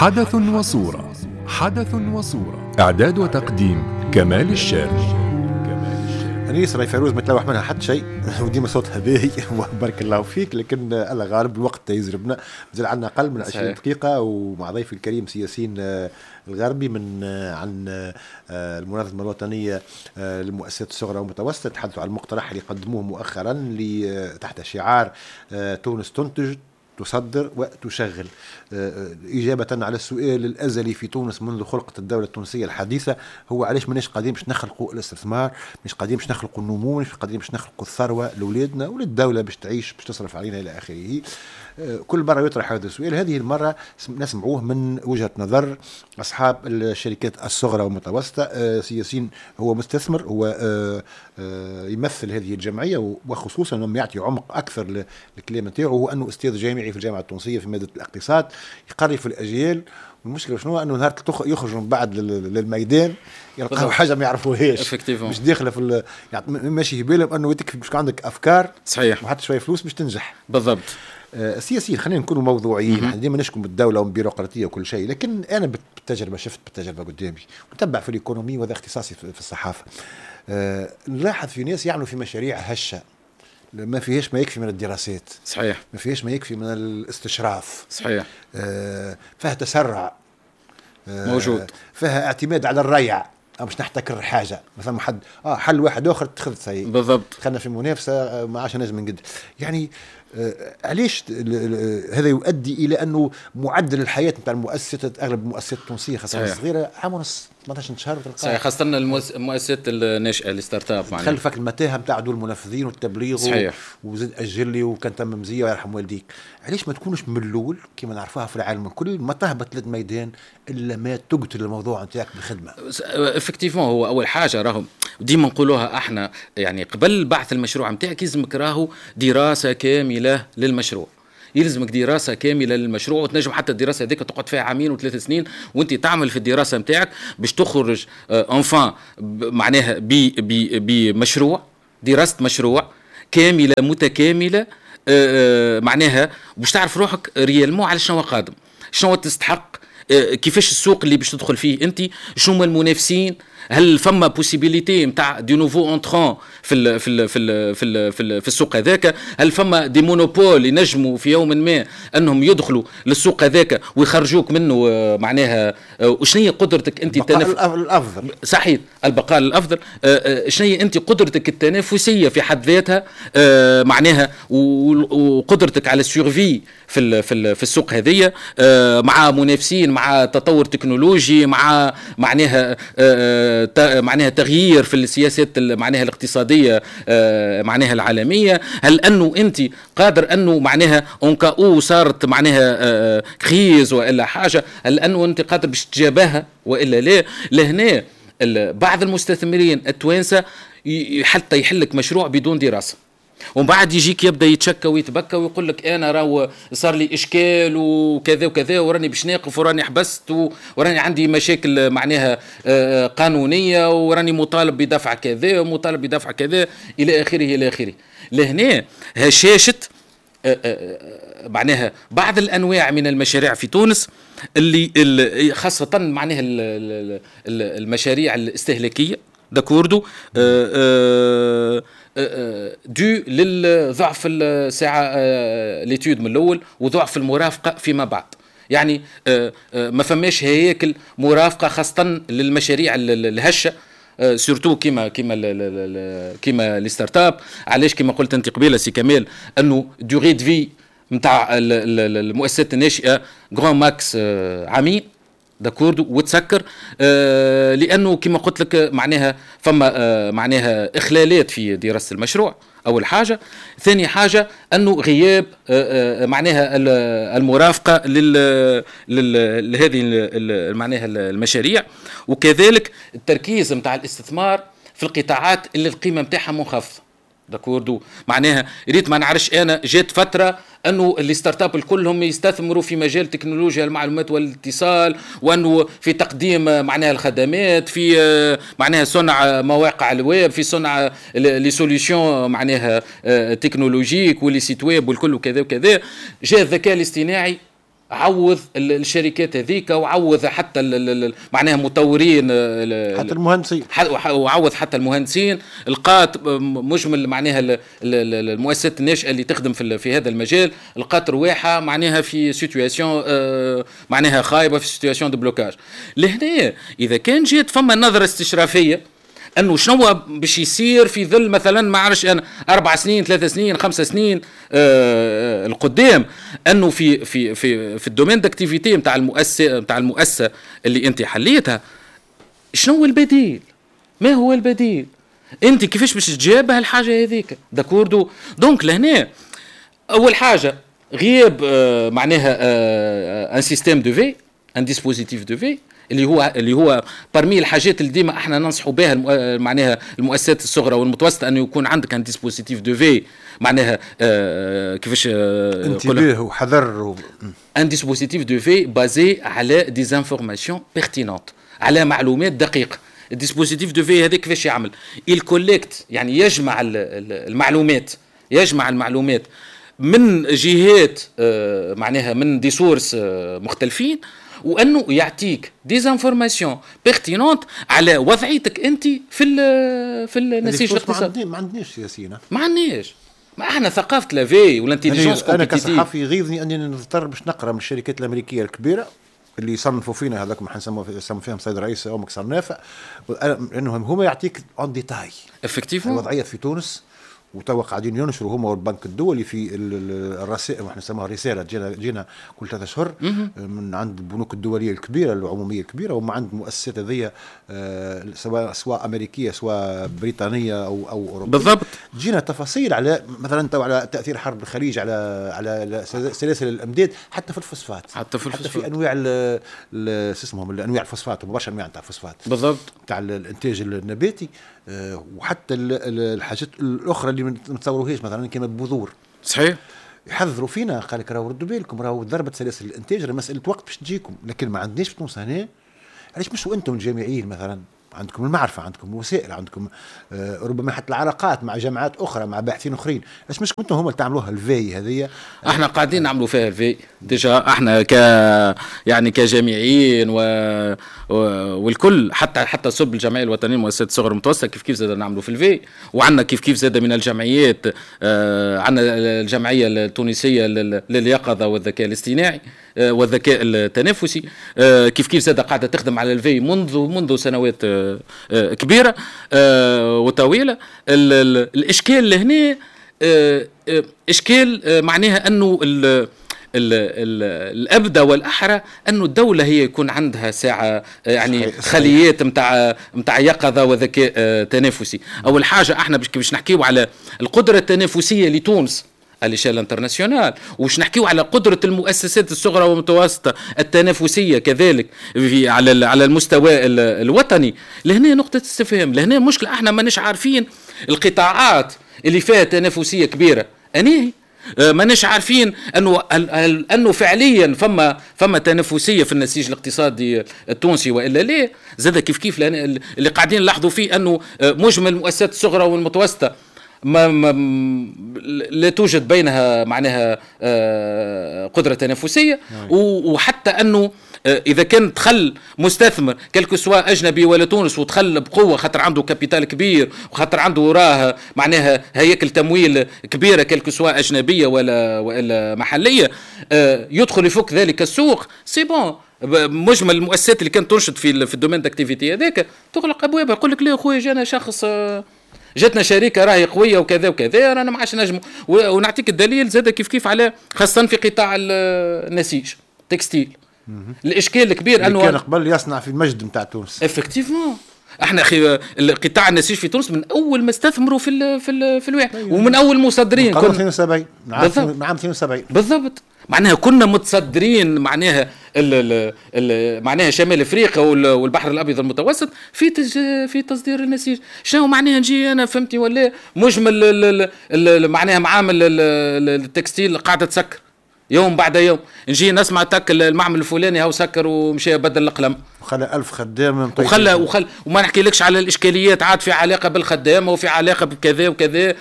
حدث وصورة. حدث وصورة. إعداد وتقديم كمال الشاري. أنيس راي فيروز ما تلوح منها حتى شيء وديما صوتها باهي وبارك الله فيك، لكن الله غالب الوقت يزربنا. مازال عندنا أقل من 20 دقيقة ومع ضيفي الكريم سياسين الغربي من عن المنظمة الوطنية للمؤسسات الصغرى والمتوسطة. تحدثوا على المقترح اللي قدموه مؤخرا تحت شعار تونس تنتج تصدر وتشغل، إجابة على السؤال الأزلي في تونس منذ خلقة الدولة التونسية الحديثة، هو علاش ماناش قاعدين باش نخلقوا الاستثمار، مش قاعدين باش نخلقوا النمو، مش قاعدين باش نخلقوا الثروة لأولادنا وللدولة باش تعيش باش تصرف علينا إلى آخره. كل مرة يطرح هذا السؤال، هذه المرة نسمعوه من وجهة نظر أصحاب الشركات الصغرى والمتوسطة. سياسين هو مستثمر، هو يمثل هذه الجمعية، وخصوصا لما يعطي عمق أكثر للكلام نتاعو، هو أنه أستاذ جامعي في الجامعة التونسية في مادة الاقتصاد، يقري في الأجيال. والمشكلة شنو؟ أنه نهار يخرجوا من بعد للميدان يلقاو حاجة ما يعرفوهاش، مش داخلة في يعني ماشي بالهم أنه تكفي باش عندك أفكار صحيح وحتى شوية فلوس باش تنجح. بالضبط. السياسيين خلينا نكونوا موضوعيين، ديما نشكم بالدولة والبيروقراطية وكل شيء، لكن أنا بالتجربة شفت بالتجربة قدامي ونتبع في الإيكونومي وهذا اختصاصي في الصحافة. نلاحظ في ناس يعملوا في مشاريع هشة ما فيهاش ما يكفي من الدراسات، صحيح، ما فيهاش ما يكفي من الاستشراف، صحيح، فيها تسرع موجود، فيها اعتماد على الريع، باش نحتكر حاجه مثلا حد حل واحد اخر اتخذ سي بالضبط، خلنا في منافسه ما عادش لازم نقد يعني. علاش هذا يؤدي الى انه معدل الحياه نتاع المؤسسات، اغلب المؤسسات التونسيه خاصه الصغيره عام ونص 18 شهر صحيح، خاصه المؤسسات الناشئه الستارت اب، خلفك المتاهه نتاع دول المنفذين والتبليغ وزد اجل لي وكان تم مزيه ويرحم والديك. علاش ما تكونش من الاول كما نعرفوها في العالم الكل، ما تهبط للميدان الا ما تقتل الموضوع نتاعك بالخدمه. افكتيفون هو اول حاجه راهو ديما نقولوها احنا، يعني قبل بعث المشروع نتاعك يلزمك راهو دراسه كامله للمشروع، يلزمك دراسة كاملة للمشروع، وتنجم حتى الدراسة هذيك تقعد فيها عامين و3 سنين وانت تعمل في الدراسة نتاعك باش تخرج انفان معناها بمشروع، دراسة مشروع كاملة متكاملة، معناها باش تعرف روحك ريالمو على شنو قادم، شنو تستحق، كيفاش السوق اللي باش تدخل فيه انت، شنو هما المنافسين، هل فما بوسيبيليتي نتاع دي نوفو انترون في السوق هذاك، هل فما دي مونوبول ينجموا في يوم ما انهم يدخلوا للسوق هذاك ويخرجوك منه، معناها وشنو هي قدرتك انت الافضل صحيح البقاء الافضل، شنو هي انت قدرتك التنافسيه في حد ذاتها، معناها وقدرتك على السيرفي في السوق هذه، مع منافسين، مع تطور تكنولوجي، مع معناها تغيير في السياسات معناها الاقتصادية معناها العالمية، هل أنه أنت قادر أنه معناها أنكاو صارت معناها كريز وإلا حاجة، هل أنه أنت قادر باش تجابها وإلا لا. لهنا بعض المستثمرين التوانسة حتى يحلك مشروع بدون دراسة، ومن بعد يجيك يبدا يتشكى ويتبكى ويقول لك انا راهو صار لي اشكال وكذا وكذا وراني باش ناقف وراني حبست وراني عندي مشاكل معناها قانونيه وراني مطالب بدفع كذا ومطالب بدفع كذا الى اخره الى اخره. لهنا هشاشه معناها بعض الانواع من المشاريع في تونس اللي خاصه معناها المشاريع الاستهلاكيه داكوردو، دو للضعف الساعة ليتود من الأول وضعف المرافقة فيما بعد، يعني ما فماش هياكل مرافقة خاصة للمشاريع الهشة، سورتو كيما الستارت اب. علاش كيما قلت انت قبيله سي كمال انه دوري دو في نتاع المؤسسات الناشئه غران ماكس عامين داكوردو وتسكر، لانه كما قلت لك معناها فما معناها اخلالات في دراسه المشروع اول حاجه، ثاني حاجه انه غياب معناها المرافقه لهذه معناها المشاريع، وكذلك التركيز نتاع الاستثمار في القطاعات اللي القيمه نتاعها منخفضه داكوردو. معناها ريت ما نعرفش انا جات فتره انه الستارت اب الكلهم يستثمروا في مجال تكنولوجيا المعلومات والاتصال، وانه في تقديم معناها الخدمات، في معناها صنع مواقع الويب، في صنع لي سوليوشن معناها تكنولوجيك ولي سيت ويب والكل وكذا وكذا. جاء الذكاء الاصطناعي عوض الشركات هذيك، وعوض حتى معناها مطورين، حتى المهندسين، وعوض حتى المهندسين، لقات مجمل معناها المؤسسات الناشئه اللي تخدم في هذا المجال، لقات رواحها معناها في سيتوياسيون معناها خايبه، في سيتوياسيون دو بلوكاج. لهنا اذا كان جات فما نظره استشرافيه انه شنو باش يصير في ظل مثلا ما عرفش انا 4 سنين 3 سنين 5 سنين القدام، انه في الدومين داكتيفيتي نتاع المؤسسه اللي انت حليتها، شنو هو البديل؟ ما هو البديل؟ انت كيفاش باش تجابه الحاجه هذيك؟ داكوردو. دونك لهنا اول حاجه غياب معناها ان سيستيم دو في، ان ديسبوزيتيف دو في، اللي هو برمي الحاجات اللي ديما احنا ننصحوا بها معناها المؤسسات الصغرى والمتوسطه، انه يكون عندك ان ديسبوزيتيف دو في معناها كيفاش انتباه وحذر، ان ديسبوزيتيف دو في بازي على دي انفورماسيون بيرتينونت، على معلومات دقيقه. الديسبوزيتيف دو في هذا كيفاش يعمل؟ الكوليكت، يعني يجمع المعلومات من جهات معناها من دي سورس مختلفين، وانه يعطيك ديزانفورماسيون بيرتينونت على وضعيتك انت في النسيج الاقتصادي. ما عندناش سياسيين، ما احنا ثقافه لافي والانتيليجنس كومبيتيتيف. انا كصحفي يغيظني اني نضطر باش نقرا من الشركات الامريكيه الكبيره اللي يصنفوا فينا، هذاك ما حنسموا فيهم سيد رئيس او مكسر نافع، لانهم هما يعطيك اون ديتاي افكتيفون الوضعيه في تونس. وتوا قاعدين ينشروا هما والبنك الدولي في الرسائل، واحنا نسموها رساله جينا كل 3 أشهر من عند البنوك الدوليه الكبيره العموميه الكبيره، وما عند مؤسسات هذيا سواء امريكيه سواء بريطانيه او اوروبيه. بالضبط. جينا تفاصيل على مثلا على تاثير حرب الخليج على سلاسل الامداد، حتى في الفوسفات، حتى في انواع اسمهم الانواع الفوسفات، ومباشره انواع تاع الفوسفات بالضبط تاع الانتاج النباتي، وحتى الحاجات الاخرى اللي ما نتصوروهاش مثلا كما البذور. صحيح. يحذروا فينا، قال لك راهو ردوا بالكم، راهو ضربت سلاسل الانتاج، راه مساله وقت باش تجيكم، لكن ما عندناش في تونس هنا. علاش مش انتم الجامعيين مثلا عندكم المعرفه، عندكم الوسائل، عندكم ربما حتى العلاقات مع جامعات اخرى مع باحثين اخرين، علاش مش انتم هم اللي تعملوها الفي هذه؟ احنا قاعدين نعملوا فيها الفي ديجا، احنا يعني كجامعيين والكل، حتى صب الجمعيه الوطنيه للمؤسسات الصغرى والمتوسطه كيف زاد نعملوا في الفي، وعندنا كيف زاد من الجمعيات، عندنا الجمعيه التونسيه لليقظه والذكاء الاصطناعي والذكاء التنافسي، كيف زاد قاعده تخدم على الفي منذ سنوات كبيره وطويله. الاشكال لهنا اشكال معناها انه الابدى والاحرى انه الدوله هي يكون عندها ساعه يعني خليات نتاع يقظه وذكاء تنافسي. اول حاجه احنا باش نحكيو على القدره التنافسيه لتونس على شال انترناسيونال، وش نحكيو على قدرة المؤسسات الصغرى والمتوسطة التنافسية كذلك على المستوى الوطني. لهنا نقطة استفهام، لهنا مشكلة احنا ماناش عارفين القطاعات اللي فيها تنافسية كبيرة انهي، ماناش عارفين انه فعليا فما تنافسيه في النسيج الاقتصادي التونسي والا لا. زاد كيف اللي قاعدين نلاحظوا فيه انه مجمل المؤسسات الصغرى والمتوسطة ما لا توجد بينها معناها قدرة تنافسية، وحتى أنه إذا كان دخل مستثمر كلكو سواء أجنبي ولا تونس ودخل بقوة خاطر عنده كابيتال كبير وخاطر عنده وراه معناها هياكل تمويل كبيرة كلكو سواء أجنبية ولا محلية، يدخل يفك ذلك السوق، سي بون. مجمل المؤسسات اللي كانت تنشط في الدومين داكتيفيتي هذاك تغلق أبوابها، يقول لك لا أخويا جانا شخص جاتنا شركه راهي قويه وكذا وكذا، رانا ما عادش نجموا. ونعطيك الدليل زاد كيف على خاصه في قطاع النسيج تكستيل، الاشكال الكبير انه كان قبل يصنع في المجد نتاع تونس. افكتيفمون احنا اخي قطاع النسيج في تونس من اول ما استثمروا في الواحد، ومن اول مصدرين كنا 72 عام 72 بالضبط. معناها كنا متصدرين معناها معناها شمال افريقيا والبحر الابيض المتوسط في تصدير النسيج. شنو معناها نجي انا فهمتي ولا مجمل معناها معامل التكستيل قاعده تسكر، يوم بعد يوم نجي نسمع تك المعمل الفلاني هاو سكر ومشى بدل القلم وخلى 1000 خدام وخلى وما نحكي لكش على الاشكاليات عاد في علاقه بالخدام وفي علاقه بكذا وكذا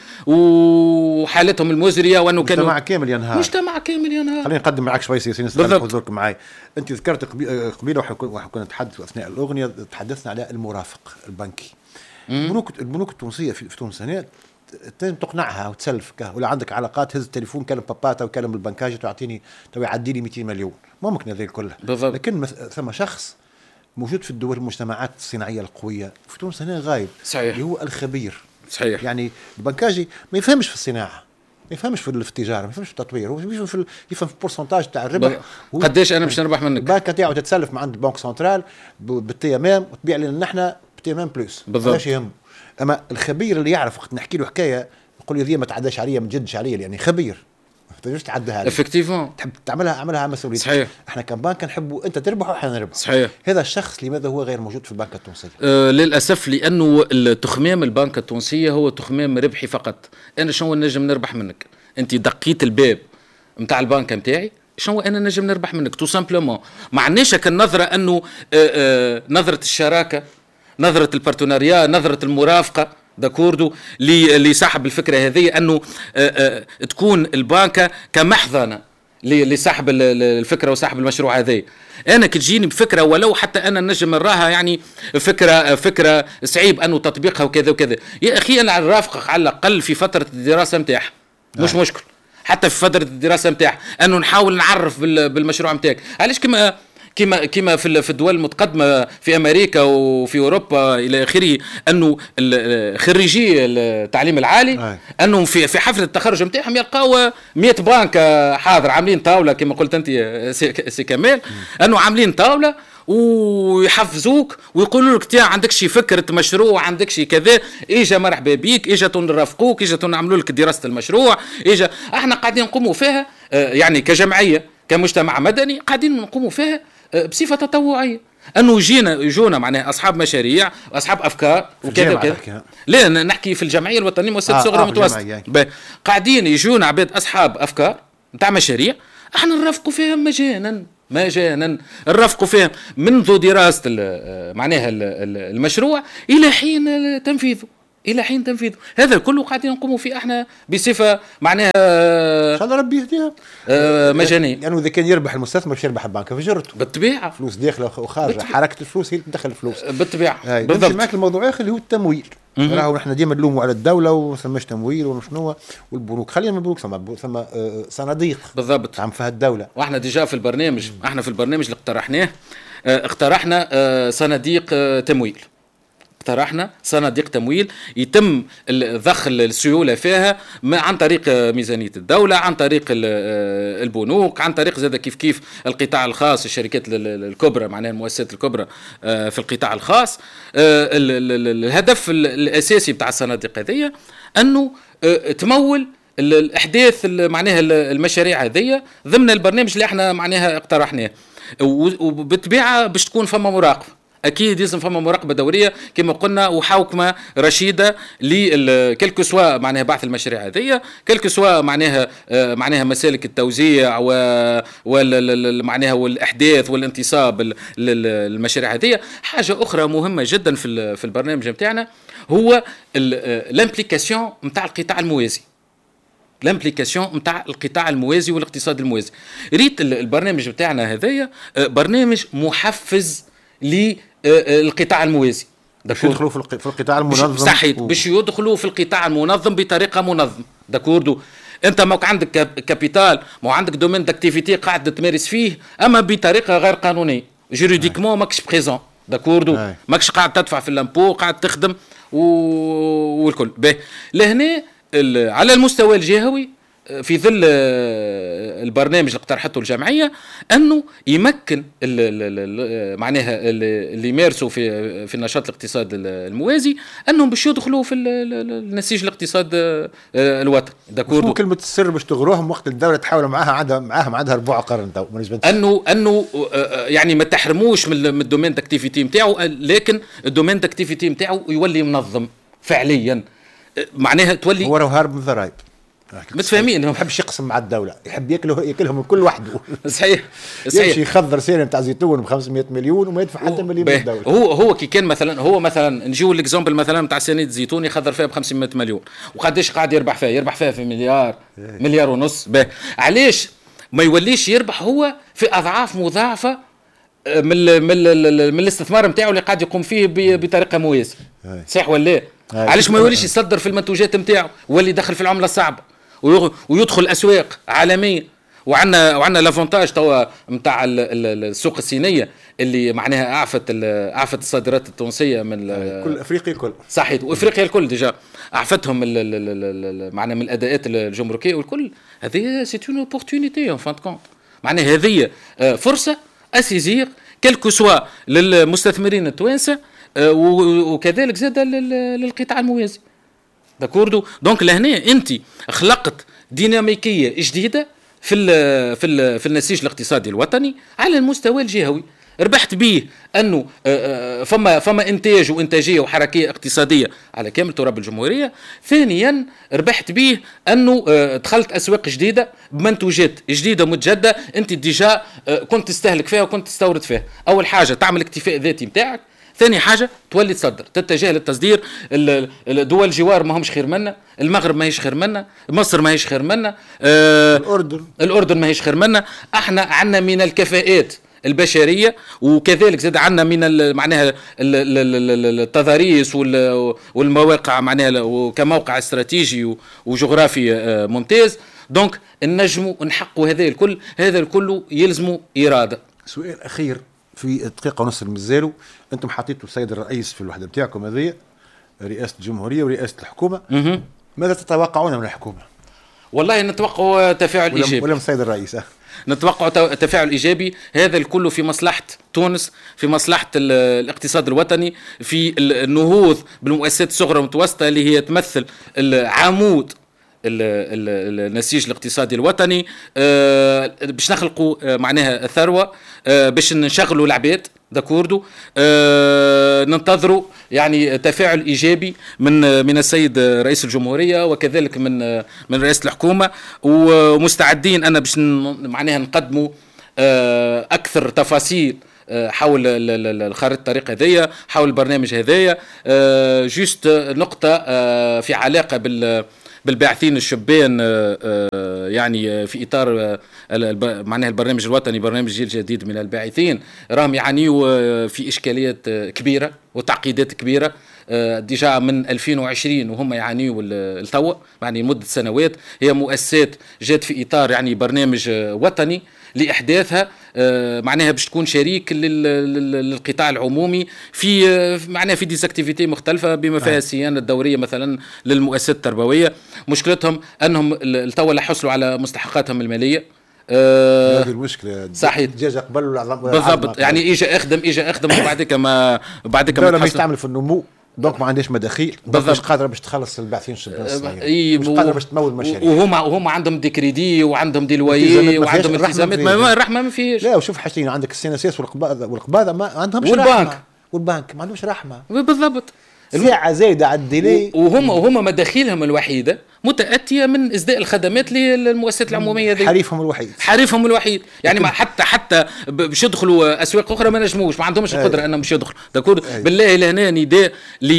وحالتهم المزريه وانه كانوا مجتمع كامل ينهار. مجتمع كامل ينهار. خليني نقدم معك شويه سياسيين نستخدمك معي. انت ذكرت قبيله وكنا نتحدث اثناء الاغنيه تحدثنا على المرافق البنكي. البنوك التونسيه في تونس هنا تنجم تقنعها وتسلفك ولا عندك علاقات هز التليفون كلم باباتا وكلم البنكاج تعطيني تو يعدي لي 200 مليون ممكن هذه كلها. لكن ثم شخص موجود في الدول المجتمعات الصناعيه القويه في تونس هنا غايب. صحيح. اللي هو الخبير. صحيح. يعني البنكاجي ما يفهمش في الصناعه ما يفهمش في التجاره ما يفهمش في التطوير هو يفهم في البورسنتاج تاع الربح قداش انا باش نربح منك. البنكه تاعو تتسلف مع عند البنك سنترال بالتي ام ام وتبيع لنا نحن بالتي ام ام بلس بالضبط. اما الخبير اللي يعرف وقت نحكي له حكايه يقول لي ذي ما تعداش عليا ما تجدش عليا يعني خبير ما تقدرش تعدها لي افكتيفون تحب تعملها مسؤوليتك. صحيح. احنا كبنك نحبوا انت تربح واحنا نربح. صحيح. هذا الشخص لماذا هو غير موجود في البنكه التونسيه؟ للاسف لانه التخمام البنكه التونسيه هو تخمام ربحي فقط. انا شنو نجم نربح منك؟ انت دقيت الباب نتاع البنكه نتاعي شنو انا نجم نربح منك تو سامبلومون. ما عندناش النظره انه نظره الشراكه نظره البارتناريا نظره المرافقه داكوردو لصاحب الفكره هذه انه تكون البنكه كمحضنه لصاحب الفكره وصاحب المشروع هذا. انا كتجيني بفكره ولو حتى انا نجم نراها يعني فكره صعيب انه تطبيقها وكذا وكذا يا اخي انا نرافقك على الاقل في فتره الدراسه نتاعها مش مشكل حتى في فتره الدراسه نتاعها انه نحاول نعرف بالمشروع نتاعك. علاش كما في الدول المتقدمه في امريكا وفي اوروبا الى اخره انه خريجي التعليم العالي انهم في حفله التخرج نتاعهم يلقاو 100 بنك حاضر عاملين طاوله كما قلت انت سي كمال انه عاملين طاوله ويحفزوك ويقولوا لك تيا عندك شي فكره مشروع عندك شي كذا اجا مرحبا بيك اجا نرافقوك اجا نعملوا لك دراسه المشروع اجا احنا قاعدين نقوموا فيها يعني كجمعيه كمجتمع مدني قاعدين نقوموا فيها بصفه تطوعيه انه يجونا معناها اصحاب مشاريع واصحاب افكار وكذا وكذا. لا نحكي في الجمعيه الوطنيه مؤسسات صغرى ومتوسطه قاعدين يجونا عباد اصحاب افكار نتاع مشاريع احنا نرافقوا فيها مجانا نرافقوا فيها منذ دراسه معناها المشروع الى حين تنفيذه هذا كله قاعدين نقوموا فيه احنا بصفه معناها ان شاء الله ربي يهديها مجانيه. يعني اذا كان يربح المستثمر باش يربح البنك في جرته بالطبيعه فلوس داخله وخارجه حركه الفلوس هي اللي تدخل الفلوس بالطبيعه بالضبط. معك الموضوع اخر اللي هو التمويل راهو احنا ديما نلوموا على الدوله وما ثماش تمويل وشنو والبنوك خلينا من البنوك ثم صناديق بالضبط تعم فيها الدوله. واحنا ديجا في البرنامج احنا في البرنامج اللي اقترحنا صناديق تمويل. اقترحنا صناديق تمويل يتم ضخ السيوله فيها عن طريق ميزانيه الدوله عن طريق البنوك عن طريق زاد كيف القطاع الخاص الشركات الكبرى معناها المؤسسات الكبرى في القطاع الخاص. الهدف الاساسي بتاع الصناديق هذه انه تمول الاحداث معناها المشاريع هذه ضمن البرنامج اللي احنا معناها اقترحناه وبالطبيعه باش تكون فما مراقبه. اكيد لازم فما مراقبه دوريه كما قلنا وحوكمه رشيده لكلكو سوا معناها بعث المشاريع هذه كلكو سوا معناها مسالك التوزيع معناها والاحداث والانتصاب للمشاريع هذه. حاجه اخرى مهمه جدا في البرنامج نتاعنا هو الامبليكاسيون نتاع القطاع الموازي. الامبليكاسيون نتاع القطاع الموازي والاقتصاد الموازي. ريت البرنامج نتاعنا هذايا برنامج محفز للقطاع الموازي باش يدخلوا في القطاع المنظم صحيح باش يدخلوا في القطاع المنظم بطريقه منظمه داكوردو. انت ماك عندك كابيتال ما عندك دومين داكتيفيتي قاعد تمارس فيه اما بطريقه غير قانونيه جوريديكمون ماكش بريزون داكوردو ماكش قاعد تدفع في الامبو قاعد تخدم والكل به لهنا على المستوى الجهوي في ظل البرنامج اللي اقترحته الجمعيه انه يمكن معناها اللي يمارسوا في النشاط الاقتصاد الموازي انهم باش يدخلوا في النسيج الاقتصاد الوطني داكور. كلمه السر باش تغروهم وقت الدوله تحاول معاهم عندها ربع قرن تو انه يعني ما تحرموش من الدومين داكتيفيتي نتاعو لكن الدومين داكتيفيتي نتاعو يولي منظم فعليا معناها تولي هو هارب من الضرائب متفاهمين. ما يحبش يقسم مع الدوله، يحب ياكلهم الكل وحده. صحيح يمشي يخضر سير نتاع زيتون ب 500 مليون وما يدفع حتى مليون من الدوله. هو كي كان مثلا نجيو الاكزامبل مثلا نتاع سنه زيتون يخضر فيها ب 500 مليون، وقداش قاعد يربح فيها في مليار ونص. علاش ما يوليش يربح هو في اضعاف مضاعفه من الاستثمار نتاعو اللي قاعد يقوم فيه بطريقه موازيه؟ صحيح ولا؟ علاش ما يوليش يصدر في المنتوجات نتاعو، واللي يدخل في العمله الصعبه ويدخل اسواق عالميه؟ وعندنا لافونتاج توا نتاع السوق الصينيه اللي معناها اعفت الصادرات التونسيه من كل افريقيا الكل. صحيح، وافريقيا الكل ديجا اعفتهم معناها من الاداءات الجمركيه والكل. هذه سي اون اوبورتونيتي ان فان كونت، معناها هذه فرصه اسيزير كلكو سوا للمستثمرين التوانسه وكذلك زاد للقطاع الموازي. داكوردو. دونك لهنا انت خلقت ديناميكيه جديده في النسيج الاقتصادي الوطني على المستوى الجهوي. ربحت به انه فما انتاج وانتاجيه وحركيه اقتصاديه على كامل تراب الجمهوريه. ثانيا ربحت به انه دخلت اسواق جديده بمنتوجات جديده متجدده انت ديجا كنت تستهلك فيها وكنت تستورد فيها. اول حاجه تعمل اكتفاء ذاتي نتاعك، ثاني حاجه تولي تصدر، تتجه للتصدير. الدول الجوار ما همش خير منا، المغرب ما هيش خير منا، مصر ما هيش خير منا، الاردن ما هيش خير منا. احنا عندنا من الكفاءات البشريه وكذلك زاد عندنا من معناها التضاريس والمواقع معناها كموقع استراتيجي وجغرافي ممتاز. دونك النجم نحقوا هذا الكل يلزموا اراده. سؤال اخير في دقيقه ونص المزالو، انتم حطيتوا السيد الرئيس في الوحده بتاعكم هذه، رئاسه الجمهوريه ورئاسه الحكومه. ماذا تتوقعون من الحكومه؟ والله نتوقع تفاعل ايجابي. ولا السيد الرئيس نتوقع تفاعل ايجابي. هذا الكل في مصلحه تونس، في مصلحه الاقتصاد الوطني، في النهوض بالمؤسسات الصغرى والمتوسطه اللي هي تمثل العمود النسيج الاقتصادي الوطني. باش نخلقوا معناها ثروه، باش نشغلوا العباد. داكوردو. ننتظروا يعني تفاعل ايجابي من السيد رئيس الجمهوريه وكذلك من رئاسه الحكومه، ومستعدين انا باش معناها نقدموا اكثر تفاصيل حول الخارطة الطريق هذيا، حول البرنامج هذيا. جوست نقطه في علاقه بالباعثين الشبان، يعني في اطار معناها البرنامج الوطني، برنامج جيل جديد من الباعثين، راهم يعانيوا في اشكاليات كبيره وتعقيدات كبيره ديجا من 2020 وهم يعانيوا التوا، يعني مده سنوات. هي مؤسسات جات في اطار يعني برنامج وطني لاحداثها، معناها باش تكون شريك للقطاع العمومي في معناها في ديزاكتيفيتي مختلفه بما فيها الصيانه الدوريه مثلا للمؤسسات التربويه. مشكلتهم انهم التوا لا حصلوا على مستحقاتهم الماليه. هذه المشكله. صحيح. ديجا قبل بالضبط، يعني اجا اخدم وبعدك ما الدوله مش تعمل في النمو، دونك ما عندهاش مداخيل، مش قادره باش تخلص الباعثين الشبان الصغيرين، مش قادره باش تمول مشاريع، وهم عندهم دي كريدي وعندهم دي لوايي وعندهم التزامات. الرحمه ما فيش. لا وشوف حاجتين، عندك السيناسيس والقباضه ما عندهمش رحمه، والبنك ما عندهمش رحمه. بالضبط. ساعة زايدة على الديلي، وهم مداخيلهم الوحيدة متأتية من إسداء الخدمات للمؤسسات العمومية دي. حريفهم الوحيد يعني ما حتى باش يدخلوا أسواق أخرى ما نجموش، ما عندهمش القدرة أنهم باش يدخلوا. بالله لهنا نداء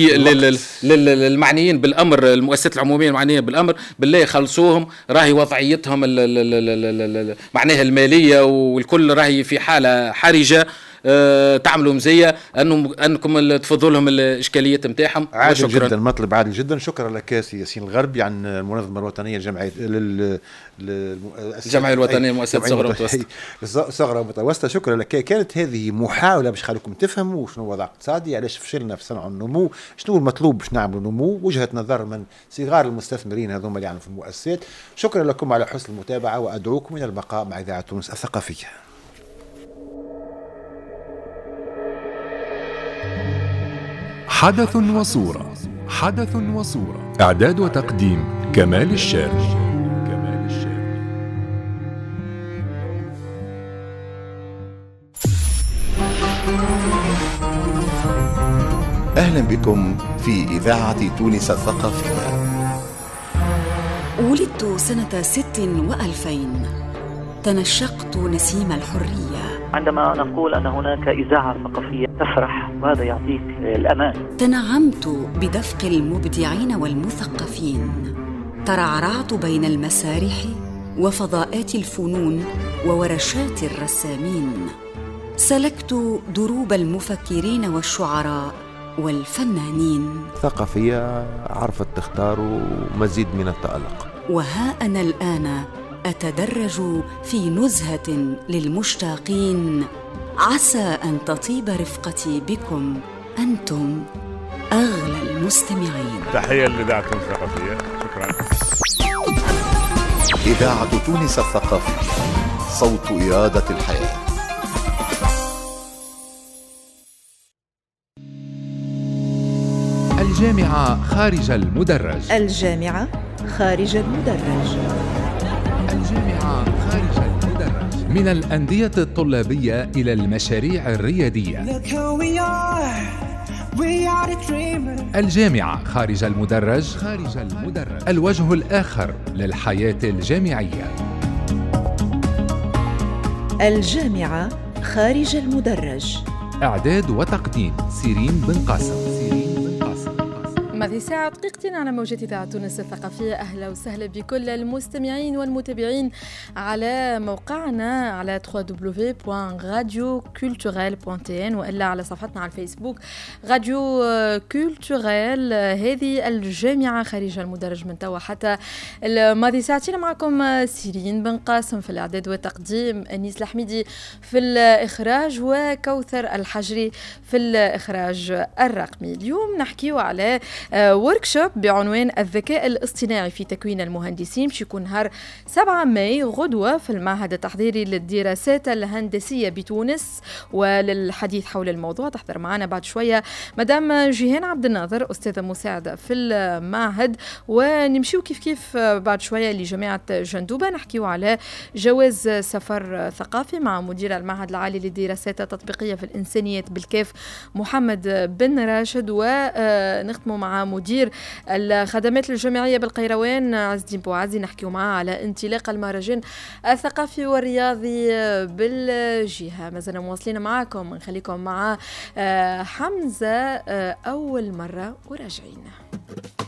للمعنيين بالأمر، المؤسسات العمومية المعنية بالأمر، بالله خلصوهم. راهي وضعيتهم معناها المالية والكل راهي في حالة حرجة. تعملوا مزيه انكم تفضوا لهم الاشكاليات نتاعهم. عادل جدا، مطلب عادل جدا. شكرا لك ياسين الغربي عن المنظمه الوطنيه الجمعيه الوطنيه للمؤسسات الصغرى والمتوسطه. شكرا لك. كانت هذه محاوله باش خليكم تفهموا شنو الوضع الاقتصادي، علاش فشلنا في صنع النمو، شنو المطلوب باش نعملوا نمو، وجهه نظر من صغار المستثمرين هذوما اللي يعملوا في المؤسسات. شكرا لكم على حسن المتابعه، وادعوكم الى البقاء مع اذاعه تونس الثقافيه. حدث وصورة. إعداد وتقديم كمال الشارع. أهلا بكم في إذاعة تونس الثقافية. ولدت سنة 2000 تنشقت نسيم الحرية. عندما نقول أن هناك إذاعة ثقافية تفرح وهذا يعطيك الأمان. تنعمت بدفق المبدعين والمثقفين، ترعرعت بين المسارح وفضاءات الفنون وورشات الرسامين، سلكت دروب المفكرين والشعراء والفنانين. ثقافية عرفت تختار مزيد من التألق. وها أنا الآن أتدرج في نزهة للمشتاقين، عسى أن تطيب رفقتي بكم أنتم أغلى المستمعين. تحية للإذاعة الثقافية، شكرا. إذاعة تونس الثقافية، صوت إرادة الحياة. الجامعة خارج المدرج. الجامعة خارج المدرج. الجامعة خارج المدرج. من الأندية الطلابية إلى المشاريع الريادية. الجامعة خارج المدرج. خارج المدرج. الوجه الآخر للحياة الجامعية. الجامعة خارج المدرج. إعداد وتقديم سيرين بن قاسم. هذه ساعة دقيقتين على موجات إذاعة تونس الثقافية. أهلا وسهلا بكل المستمعين والمتابعين على موقعنا على www.radioculturel.tn وإلا على صفحتنا على الفيسبوك راديو كولتوريل. هذه الجامعة خارج المدرج من توا حتى الماضي ساعتين. معكم سيرين بن قاسم في الإعداد والتقديم، أنيس الحميدي في الإخراج وكوثر الحجري في الإخراج الرقمي. اليوم نحكيو على وركشوب بعنوان الذكاء الاصطناعي في تكوين المهندسين، باش يكون نهار 7 ماي غدوة في المعهد التحضيري للدراسات الهندسية بتونس. وللحديث حول الموضوع تحضر معنا بعد شوية مدام جيهان عبد الناظر، أستاذة مساعدة في المعهد. ونمشيو كيف بعد شوية لجامعة جندوبة نحكيو على جواز سفر ثقافي مع مدير المعهد العالي للدراسات التطبيقية في الإنسانيات بالكاف محمد بن راشد، ونختموا مع مدير الخدمات الجامعية بالقيروان عز الدين بوعزي نحكيو معاه على انطلاق المهرجان الثقافي والرياضي بالجهة. مازلنا مواصلين معاكم، نخليكم مع حمزة أول مرة وراجعين.